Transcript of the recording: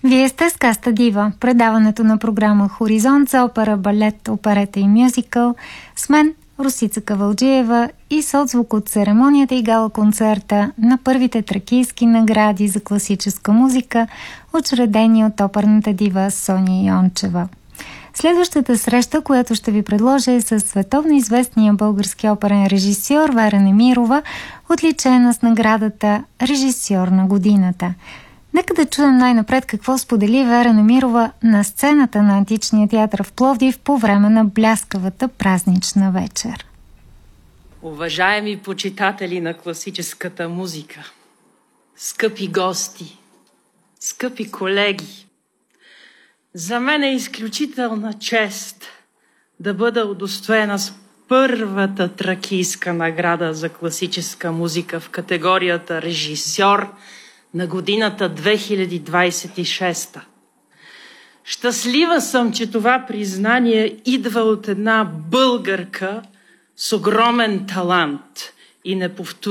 Вие сте с Каста Дива, предаването на програма Хоризонт за опера, балет, оперета и мюзикъл, с мен Росица Кавалджиева и с отзвук от церемонията и гала-концерта на първите тракийски награди за класическа музика, учредени от оперната дива Соня Йончева. Следващата среща, която ще ви предложа, е с световно известния български оперен режисьор Вера Немирова, отличена с наградата Режисьор на годината. Нека да чуем най-напред какво сподели Вера Немирова на сцената на Античния театър в Пловдив по време на бляскавата празнична вечер. Уважаеми почитатели на класическата музика, скъпи гости, скъпи колеги, за мен е изключителна чест да бъда удостоена с първата тракийска награда за класическа музика в категорията режисьор на годината 2026. Щастлива съм, че това признание идва от една българка с огромен талант и неповторим